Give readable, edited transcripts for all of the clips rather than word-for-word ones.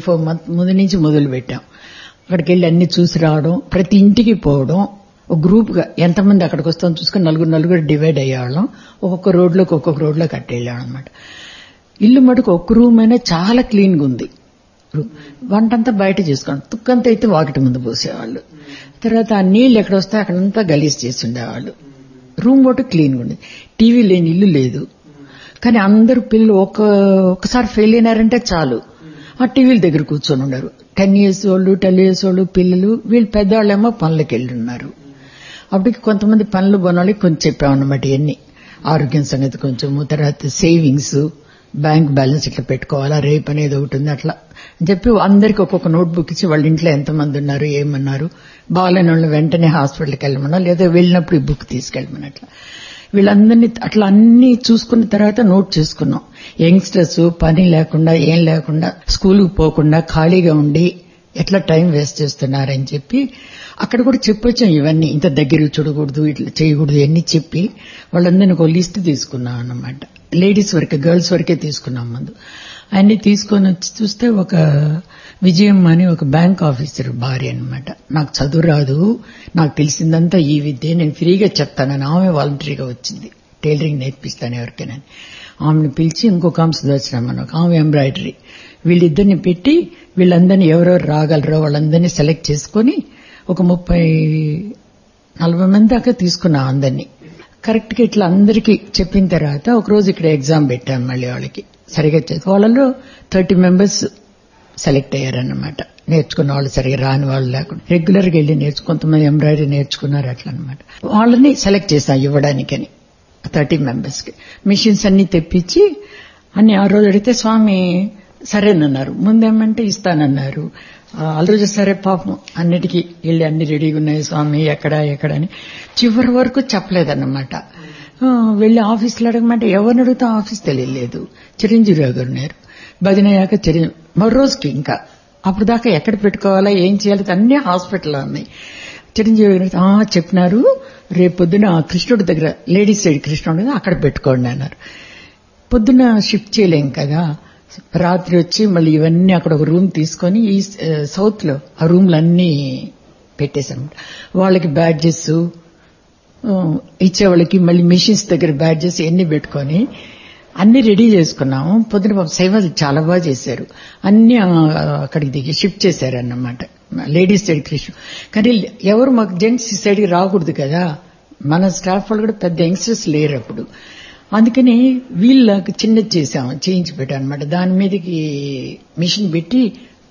4 months ముందు నుంచి మొదలు పెట్టాం. అక్కడికి వెళ్లి అన్ని చూసి రావడం, ప్రతి ఇంటికి పోవడం, ఒక గ్రూప్ గా ఎంతమంది అక్కడికి వస్తాం చూసుకుని నలుగురు డివైడ్ అయ్యేవాళ్ళం. ఒక్కొక్క రోడ్లో కట్టేళ్ళాం అనమాట. ఇల్లు మటుకు ఒక్క రూమ్ అయినా చాలా క్లీన్ గా ఉంది. వంటంతా బయట చేసుకోండి, తుక్కంతా అయితే వాకిటి ముందు పోసేవాళ్ళు. తర్వాత ఆ నీళ్లు ఎక్కడ వస్తే అక్కడంతా గలీజ్ చేసి ఉండేవాళ్ళు. రూమ్ ఒకటి క్లీన్ గా ఉండేది. టీవీ లేని ఇల్లు లేదు. కానీ అందరు పిల్లలు ఒక్కసారి ఫెయిల్ అయినారంటే చాలు ఆ టీవీల దగ్గర కూర్చొని ఉన్నారు. 10 years వాళ్ళు 12 years వాళ్ళు పిల్లలు. వీళ్ళు పెద్దవాళ్ళేమో పనులకు వెళ్ళి ఉన్నారు. అప్పటికి కొంతమంది పనులు కొనాళ్ళకి కొంచెం చెప్పామన్నమాట. ఇవన్నీ ఆరోగ్యం సంగతి కొంచెము, తర్వాత సేవింగ్స్, బ్యాంక్ బ్యాలెన్స్ ఇట్లా పెట్టుకోవాలా, రేపు అనేది ఒకటి ఉంది అట్లా అని చెప్పి అందరికి ఒక్కొక్క నోట్బుక్ ఇచ్చి వాళ్ళ ఇంట్లో ఎంతమంది ఉన్నారు, ఏమన్నారు, బాగాలేని వాళ్ళు వెంటనే హాస్పిటల్కి వెళ్ళమన్నా, లేదా వెళ్ళినప్పుడు ఈ బుక్ తీసుకెళ్ళమని అట్లా వీళ్ళందరినీ అట్లా అన్ని చూసుకున్న తర్వాత నోట్ చేసుకున్నాం. యంగ్స్టర్స్ పని లేకుండా ఏం లేకుండా స్కూల్కి పోకుండా ఖాళీగా ఉండి ఎట్లా టైం వేస్ట్ చేస్తున్నారని చెప్పి అక్కడ కూడా చెప్పొచ్చాం. ఇవన్నీ ఇంత దగ్గర చూడకూడదు, ఇట్లా చేయకూడదు ఇవన్నీ చెప్పి వాళ్ళందరినీ ఒక లిస్ట్ తీసుకున్నాం అన్నమాట. లేడీస్ వరకే, గర్ల్స్ వరకే తీసుకున్నాం ముందు. అన్ని తీసుకొని వచ్చి చూస్తే ఒక విజయమ్మ అని ఒక బ్యాంక్ ఆఫీసర్ భార్య అన్నమాట. నాకు చదువు రాదు, నాకు తెలిసిందంతా ఈ విద్య, నేను ఫ్రీగా చెప్తానని ఆమె వాలంటరీగా వచ్చింది. టైలరింగ్ నేర్పిస్తాను ఎవరికైనా. ఆమెను పిలిచి ఇంకొక ఆమె సుదర్శనమ్మని, ఆమె ఎంబ్రాయిడరీ, వీళ్ళిద్దరిని పెట్టి వీళ్ళందరినీ ఎవరెవరు రాగలరో వాళ్ళందరినీ సెలెక్ట్ చేసుకుని ఒక 30-40 మంది దాకా తీసుకున్నాం అందరినీ. కరెక్ట్ గా ఇట్లా అందరికీ చెప్పిన తర్వాత ఒకరోజు ఇక్కడ ఎగ్జామ్ పెట్టాం. మళ్ళీ వాళ్ళకి సరిగా వాళ్ళలో 30 members సెలెక్ట్ అయ్యారన్నమాట. నేర్చుకున్న వాళ్ళు సరిగా రాని వాళ్ళు లేకుండా రెగ్యులర్ గా వెళ్లి కొంతమంది ఎంబ్రాయిడరీ నేర్చుకున్నారు అట్లా అనమాట. వాళ్ళని సెలెక్ట్ చేశాం ఇవ్వడానికని 30 members కి. మిషన్స్ అన్ని తెప్పించి అన్ని ఆ రోజు అడిగితే స్వామి సరేనన్నారు. ముందేమంటే ఇస్తానన్నారు. ఆ రోజు సరే పాపం అన్నిటికీ వెళ్ళి అన్ని రెడీగా ఉన్నాయి స్వామి ఎక్కడ అని చివరి వరకు చెప్పలేదన్నమాట. వెళ్లి ఆఫీసులో అడగమంటే ఎవరిని అడుగుతా ఆఫీస్ తెలియలేదు. చిరంజీవిరావు గారు ఉన్నారు. భజనయ్యాక మరో రోజుకి ఇంకా అప్పుడు దాకా ఎక్కడ పెట్టుకోవాలా ఏం చేయాలి అన్ని హాస్పిటల్లో ఉన్నాయి. చిరంజీవి గారు చెప్పినారు రేపు పొద్దున కృష్ణుడి దగ్గర లేడీస్ సైడ్ కృష్ణుడి అక్కడ పెట్టుకోండి అన్నారు. పొద్దున షిఫ్ట్ చేయలేం కదా, రాత్రి వచ్చి మళ్ళీ ఇవన్నీ అక్కడ ఒక రూమ్ తీసుకొని ఈ సౌత్ లో ఆ రూమ్లన్నీ పెట్టేశాను. వాళ్ళకి బ్యాడ్జెస్ ఇచ్చేవాళ్ళకి మళ్ళీ మిషన్స్ దగ్గర బ్యాడ్జెస్ ఎన్ని పెట్టుకొని అన్ని రెడీ చేసుకున్నాము. పొద్దున సేవ చాలా బాగా చేశారు. అన్ని అక్కడికి దిగి షిఫ్ట్ చేశారన్నమాట. Ladies side Krishna. కానీ ఎవరు మాకు జెంట్స్ సైడ్కి రాకూడదు కదా, మన స్టాఫ్ వాళ్ళు కూడా పెద్ద యంగ్స్టర్స్ లేరు అప్పుడు. అందుకని వీళ్ళకి చిన్నది చేయించి పెట్టాం అనమాట. దాని మీదకి మిషన్ పెట్టి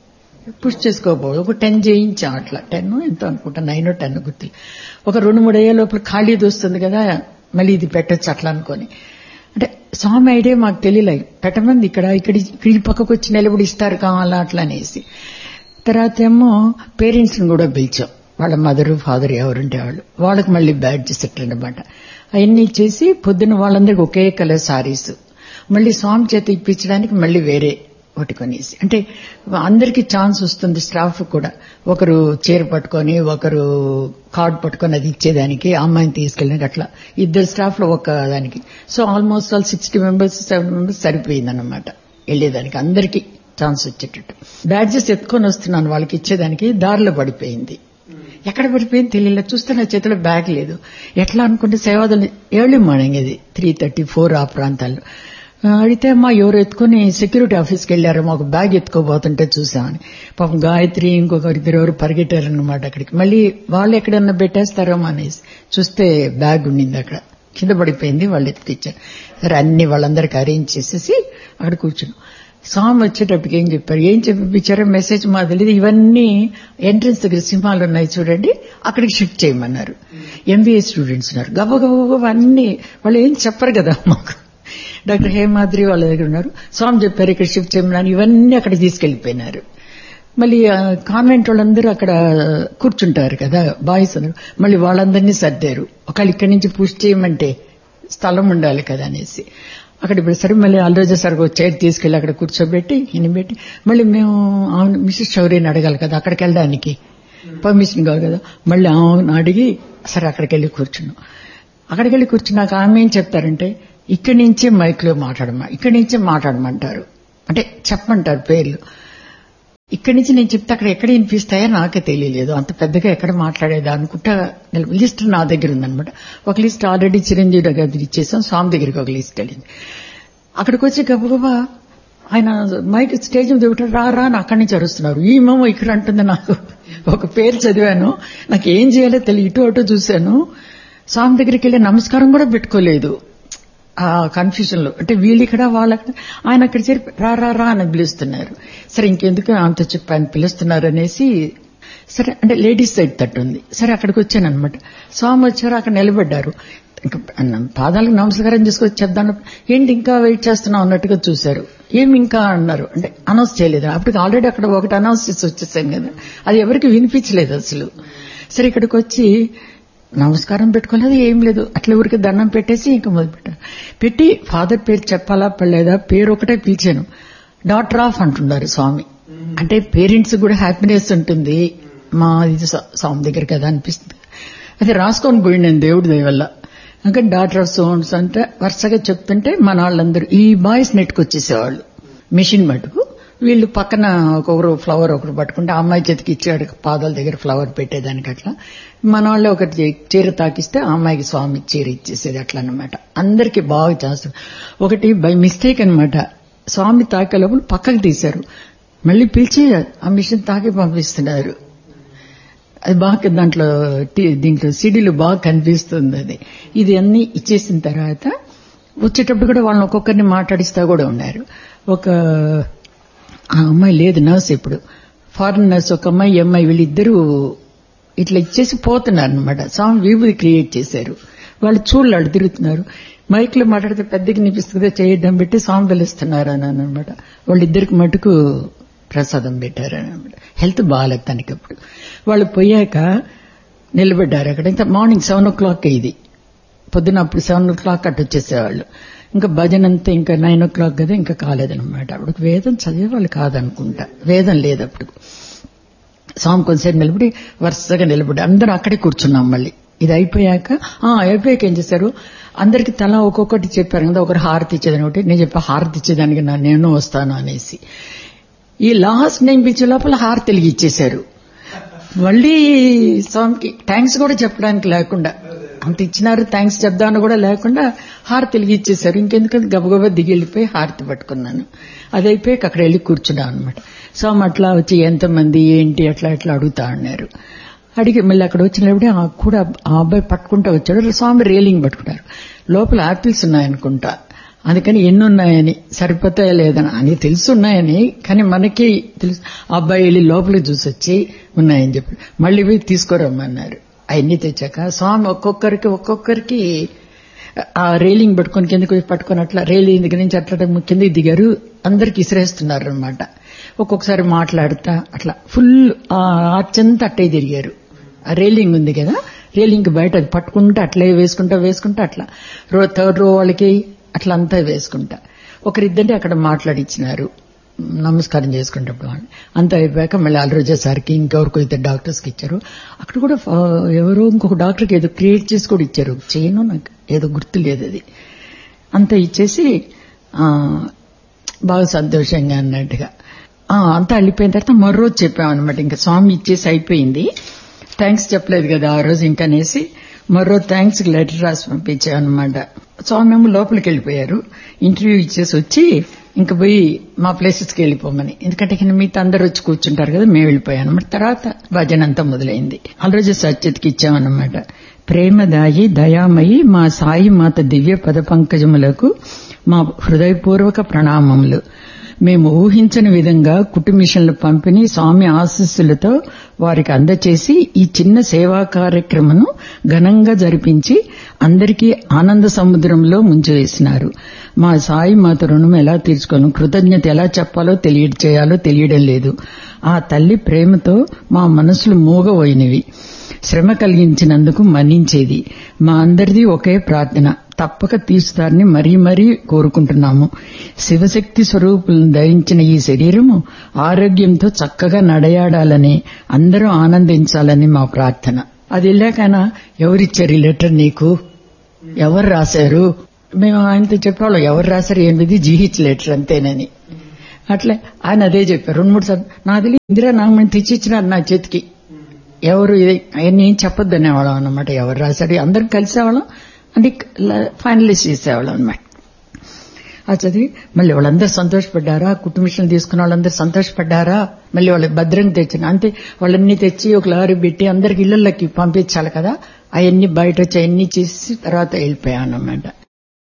పుష్ చేసుకోకపోవడం ఒక 10 చేయించాం. అట్లా 10 ఎంతో అనుకుంటా, 9 or 10 గుర్తు. ఒక 2-3 అయ్యే లోపల ఖాళీది వస్తుంది కదా, మళ్ళీ ఇది పెట్టచ్చు అట్లా అనుకోని. అంటే స్వామి ఐడియా మాకు తెలియలేదు. పెట్టమంది ఇక్కడ పక్కకు వచ్చి నిలబడి ఇస్తారు కావాలా అట్లా అనేసి. తర్వాత ఏమో పేరెంట్స్ ని కూడా పిలిచాం. వాళ్ళ మదరు ఫాదర్ ఎవరుంటే వాళ్ళకి మళ్ళీ బ్యాడ్జ్ సెట్ అనమాట. అవన్నీ చేసి పొద్దున్న వాళ్ళందరికీ ఒకే కలర్ సారీస్ మళ్ళీ స్వామి చేత ఇప్పించడానికి మళ్ళీ వేరే ఒకటి కొనేసి, అంటే అందరికీ ఛాన్స్ వస్తుంది. స్టాఫ్ కూడా ఒకరు చీర పట్టుకొని ఒకరు కార్డ్ పట్టుకొని అది ఇచ్చేదానికి, అమ్మాయిని తీసుకెళ్ళడానికి అట్లా ఇద్దరు స్టాఫ్ లో ఒక దానికి. So almost 60 members 70 members సరిపోయిందన్నమాట వెళ్లేదానికి. అందరికీ ఛాన్స్ వచ్చేటట్టు బ్యాడ్జెస్ ఎత్తుకొని వస్తున్నాను వాళ్ళకి ఇచ్చేదానికి. దారిలో పడిపోయింది. ఎక్కడ పడిపోయింది తెలియలేదు. చూస్తే నా చేతిలో బ్యాగ్ లేదు. ఎట్లా అనుకుంటే సేవాదలు ఎర్లీ మార్నింగ్ ఇది 3:30-4 ఆ ప్రాంతాల్లో అడిగితే అమ్మా ఎవరు ఎత్తుకుని సెక్యూరిటీ ఆఫీస్కి వెళ్లారో మాకు బ్యాగ్ ఎత్తుకోబోతుంటే చూసామని. పాపం గాయత్రి ఇంకొకరు ఎవరు పరిగెట్టారన్నమాట అక్కడికి. మళ్ళీ వాళ్ళు ఎక్కడన్నా పెట్టేస్తారో అనేసి చూస్తే బ్యాగ్ ఉండింది అక్కడ, కింద పడిపోయింది. వాళ్ళు ఎత్తుకిచ్చారు. సరే అన్ని వాళ్ళందరికీ అరేంజ్ చేసేసి అక్కడ కూర్చున్నాం. స్వామి వచ్చేటప్పటికి ఏం చెప్పిచ్చారో మెసేజ్ మాకు తెలియదు. ఇవన్నీ ఎంట్రన్స్ దగ్గర సింహాలు ఉన్నాయి చూడండి, అక్కడికి షిఫ్ట్ చేయమన్నారు. MBA స్టూడెంట్స్ ఉన్నారు. గబగబ అన్ని వాళ్ళు ఏం చెప్పరు కదా మాకు. డాక్టర్ హేమాద్రి వాళ్ళ దగ్గర ఉన్నారు. స్వామి చెప్పారు ఇక్కడ షిఫ్ట్ చేయమని. ఇవన్నీ అక్కడ తీసుకెళ్లిపోయినారు. మళ్ళీ కాన్వెంట్ వాళ్ళందరూ అక్కడ కూర్చుంటారు కదా బాయ్స్ అందరూ, మళ్ళీ వాళ్ళందరినీ సర్దారు. ఒకళ్ళు ఇక్కడి నుంచి పుష్ చేయమంటే స్థలం ఉండాలి కదా అనేసి అక్కడ ఇప్పుడు సరే మళ్ళీ అల్రోజా సార్ చైర్ తీసుకెళ్లి అక్కడ కూర్చోబెట్టి పెట్టి మళ్ళీ మేము మిస్సెస్ చౌదరిని అడగాలి కదా అక్కడికి వెళ్ళడానికి, పర్మిషన్ కావాలి కదా. మళ్ళీ ఆమెను అడిగి సరే అక్కడికి వెళ్ళి కూర్చున్నాం. అక్కడికి వెళ్ళి కూర్చున్నాక ఆమె ఏం చెప్తారంటే ఇక్కడి నుంచే మైక్ లో ఇక్కడి నుంచే మాట్లాడమంటారు, అంటే చెప్పమంటారు పేర్లు. ఇక్కడి నుంచి నేను చెప్తే అక్కడ ఎక్కడ వినిపిస్తాయో నాకే తెలియలేదు. అంత పెద్దగా ఎక్కడ మాట్లాడేదా అనుకుంటా. లిస్ట్ నా దగ్గర ఉందనమాట. ఒక లిస్ట్ ఆల్రెడీ చిరంజీవి దగ్గర ఇచ్చేసాం. స్వామి దగ్గరికి ఒక లిస్ట్ వెళ్ళింది. అక్కడికి వచ్చి గబగబా ఆయన మైక్ స్టేజ్ మీద ఒకటి రా అని అక్కడి నుంచి అరుస్తున్నారు. ఈమేమో ఇక్కడ అంటుంది. నాకు ఒక పేరు చదివాను, నాకు ఏం చేయాలో తెలియదు. ఇటు అటు చూశాను. స్వామి దగ్గరికి వెళ్ళి నమస్కారం కూడా పెట్టుకోలేదు. ఆ కన్ఫ్యూజన్ లో అంటే వీళ్ళు ఇక్కడ వాళ్ళక్కడ. ఆయన అక్కడ చేరి రా అని పిలుస్తున్నారు. సరే ఇంకెందుకు అంత చెప్పి ఆయన పిలుస్తున్నారు అనేసి సరే అంటే లేడీస్ సైడ్ తట్టు ఉంది. సరే అక్కడికి వచ్చాను అనమాట. స్వామి వచ్చారు, అక్కడ నిలబడ్డారు. ఇంకా పాదాలకు నమస్కారం చేసుకొని చెప్దాను. ఏంటి ఇంకా వెయిట్ చేస్తున్నాం అన్నట్టుగా చూశారు. ఏమి ఇంకా అన్నారు. అంటే అనౌన్స్ చేయలేదు. అప్పటికి ఆల్రెడీ అక్కడ ఒకటి అనౌన్స్ చేసి వచ్చేసాను కదా, అది ఎవరికి వినిపించలేదు అసలు. సరే ఇక్కడికి వచ్చి నమస్కారం పెట్టుకోలేదు, ఏం లేదు. అట్లా ఊరికి దండం పెట్టేసి ఇంకా మొదలుపెట్టారు. పెట్టి ఫాదర్ పేరు చెప్పాలా పడలేదా, పేరు ఒకటే పిలిచాను. డాటర్ ఆఫ్ అంటున్నారు స్వామి. అంటే పేరెంట్స్ కూడా హ్యాపీనెస్ ఉంటుంది. మా ఇది స్వామి దగ్గర కదా అనిపిస్తుంది. అది రాసుకొని పోయి నేను దేవుడి దయ వల్ల. ఇంకా డాటర్ ఆఫ్ సోన్స్ అంటే వరుసగా చెప్తుంటే మన వాళ్ళందరూ ఈ బాయ్స్ నెట్టుకొచ్చేసేవాళ్ళు మిషన్ మటుకు. వీళ్ళు పక్కన ఒకరు ఫ్లవర్ ఒకరు పట్టుకుంటే ఆ అమ్మాయి చేతికి ఇచ్చాడు, పాదాల దగ్గర ఫ్లవర్ పెట్టేదానికి. అట్లా మన వాళ్ళు ఒకటి చీర తాకిస్తే ఆ అమ్మాయికి స్వామి చీర ఇచ్చేసేది. అట్లా అనమాట. అందరికీ బాగా చేస్తారు. ఒకటి బై మిస్టేక్ అనమాట. స్వామి తాకే లోపల పక్కకు తీశారు, మళ్ళీ పిలిచి ఆ మిషన్ తాకి పంపిస్తున్నారు. అది బాగా దీంట్లో సిడీలు బాగా కనిపిస్తుంది. అది ఇది అన్ని ఇచ్చేసిన తర్వాత వచ్చేటప్పుడు కూడా వాళ్ళని ఒక్కొక్కరిని మాట్లాడిస్తా కూడా ఉన్నారు. ఒక ఆ అమ్మాయి లేదు నర్స్, ఇప్పుడు ఫారెన్ నర్స్, ఒక అమ్మాయి అమ్మాయి వీళ్ళిద్దరూ ఇట్లా ఇచ్చేసి పోతున్నారు అనమాట. స్వామి విభూది క్రియేట్ చేశారు. వాళ్ళు చూడలాడు తిరుగుతున్నారు. మైక్ లో మాట్లాడితే పెద్దగా వినిపిస్తుంది, చేయడం పెట్టి స్వామి పిలుస్తున్నారు అని అనమాట. వాళ్ళిద్దరికి మటుకు ప్రసాదం పెట్టారని అనమాట. హెల్త్ బాగాలేదు తనకి. అప్పుడు వాళ్ళు పోయాక నిలబడ్డారు అక్కడ. ఇంకా మార్నింగ్ 7 o'clock ఇది పొద్దున. అప్పుడు 7 o'clock అటు వచ్చేసేవాళ్ళు. ఇంకా భజన అంతా ఇంకా 9 o'clock కదా, ఇంకా కాలేదనమాట. అప్పుడు వేదం చదివేవాళ్ళు కాదనుకుంటా, వేదం లేదు అప్పుడు. స్వామి కొంతసేపు నిలబడి వరుసగా నిలబడి అందరూ అక్కడే కూర్చున్నాం. మళ్ళీ ఇది అయిపోయాక ఏం చేశారు, అందరికి తల ఒక్కొక్కటి చెప్పారు కదా. ఒకరు హారతి ఇచ్చేదాని ఒకటి, నేను చెప్పా హారతి ఇచ్చేదానికి నేను వస్తాను అనేసి. ఈ లాస్ట్ నేను పిలిచే లోపల హారతి తెలుగు ఇచ్చేశారు. మళ్ళీ స్వామికి థ్యాంక్స్ కూడా చెప్పడానికి లేకుండా, అంత ఇచ్చినారు థ్యాంక్స్ చెప్దామని కూడా లేకుండా హారతి తెలుగు ఇచ్చేశారు. ఇంకెందుకంటే గబగబా దిగి వెళ్ళిపోయి హారతి పట్టుకున్నాను. అది అయిపోయాక అక్కడ వెళ్ళి కూర్చున్నాను అనమాట. స్వామి అట్లా వచ్చి ఎంతమంది ఏంటి అట్లా ఎట్లా అడుగుతా అన్నారు. అడిగి మళ్ళీ అక్కడ వచ్చినప్పుడే కూడా ఆ అబ్బాయి పట్టుకుంటా వచ్చాడు. స్వామి రేలింగ్ పట్టుకున్నారు. లోపల యాపిల్స్ ఉన్నాయనుకుంటా, అందుకని ఎన్ని ఉన్నాయని, సరిపోతాయా లేదని అని తెలుసున్నాయని. కానీ మనకి తెలుసు. ఆ అబ్బాయి వెళ్ళి లోపలికి చూసొచ్చి ఉన్నాయని చెప్పి మళ్ళీ పోయి తీసుకురమ్మన్నారు. అవన్నీ తెచ్చాక స్వామి ఒక్కొక్కరికి ఆ రేలింగ్ పట్టుకొని కిందకి పట్టుకొని అట్లా రేలింగ్ దగ్గర నుంచి అట్లా కిందకి దిగారు. అందరికి ఇసిరేస్తున్నారు అనమాట. ఒక్కొక్కసారి మాట్లాడుతా అట్లా ఫుల్ ఆర్చంతా అట్టే తిరిగారు. ఆ రేలింగ్ ఉంది కదా, రేలింగ్ బయట అది పట్టుకుంటా అట్లే వేసుకుంటా అట్లా థర్డ్ రో వాళ్ళకి అట్లా అంతా వేసుకుంటా. ఒకరిద్దరిని అక్కడ మాట్లాడిచ్చినారు నమస్కారం చేసుకుంటప్పుడు. అంతా అయిపోయాక మళ్ళీ అల్రోజా సార్కి ఇంకెవరికో ఇద్దరు డాక్టర్స్కి ఇచ్చారు. అక్కడ కూడా ఎవరో ఇంకొక డాక్టర్కి ఏదో క్రియేట్ చేసి కూడా ఇచ్చారు. చేయను నాకు ఏదో గుర్తు లేదు. అది అంతా ఇచ్చేసి బాగా సంతోషంగా అన్నట్టుగా అంతా వెళ్ళిపోయిన తర్వాత మరో రోజు చెప్పామన్నమాట. ఇంకా స్వామి ఇచ్చేసి అయిపోయింది, థ్యాంక్స్ చెప్పలేదు కదా ఆ రోజు ఇంకా అనేసి మరో థ్యాంక్స్ లెటర్ రాసి పంపించామన్నమాట. స్వామి ఏమో లోపలికి వెళ్ళిపోయారు. ఇంటర్వ్యూ ఇచ్చేసి వచ్చి ఇంక పోయి మా ప్లేసెస్కి వెళ్ళిపోమని, ఎందుకంటే మిగతా అందరు వచ్చి కూర్చుంటారు కదా, మేము వెళ్ళిపోయాం అనమాట. తర్వాత భజన అంతా మొదలైంది. ఆ రోజు సత్యతకి ఇచ్చామన్నమాట. ప్రేమదాయి దయామయి మా సాయి మాత దివ్య పద పంకజములకు మా హృదయపూర్వక ప్రణామములు. మేము ఊహించని విధంగా కుటుంబిషన్లు పంపిణీ స్వామి ఆశీస్సులతో వారికి అందచేసి ఈ చిన్న సేవా కార్యక్రమను ఘనంగా జరిపించి అందరికీ ఆనంద సముద్రంలో ముంచివేసినారు. మా సాయి మాత రుణం ఎలా తీర్చుకోను, కృతజ్ఞత ఎలా చెప్పాలో తెలియడం లేదు. ఆ తల్లి ప్రేమతో మా మనసులు మూగపోయినవి. శ్రమ కలిగించినందుకు మన్నించేది. మా అందరిది ఒకే ప్రార్థన, తప్పక తీరుస్తారని మరీ మరీ కోరుకుంటున్నాము. శివశక్తి స్వరూపులను ధరించిన ఈ శరీరము ఆరోగ్యంతో చక్కగా నడయాడాలని, అందరూ ఆనందించాలని మా ప్రార్థన. అది వెళ్ళాకైనా ఎవరిచ్చారు ఈ లెటర్ నీకు, ఎవరు రాశారు? మేము ఆయనతో చెప్పాలో ఎవరు రాశారు, 8 GH లెటర్ అంతేనని. అట్లే ఆయన అదే చెప్పారు 2-3 సార్లు. నాకు తెలియదు ఇందిరా నాగమణి తెచ్చిచ్చినారు నా చేతికి. ఎవరు అవన్నీ ఏం చెప్పొద్దు అనేవాళ్ళం అనమాట. ఎవరు రాశారు అందరికి కలిసేవాళ్ళం అంటే ఫైనలైజ్ చేసేవాళ్ళం అనమాట. ఆ చదివి మళ్ళీ వాళ్ళందరూ సంతోషపడ్డారా, కుటుంబిషన్లు తీసుకున్న వాళ్ళందరూ సంతోషపడ్డారా, మళ్ళీ వాళ్ళు భద్రంగా తెచ్చిన అంతే. వాళ్ళన్నీ తెచ్చి ఒక లారీ పెట్టి అందరికి ఇళ్లకి పంపించాలి కదా, అవన్నీ బయట వచ్చి అవన్నీ చేసి తర్వాత వెళ్ళిపోయాను అనమాట.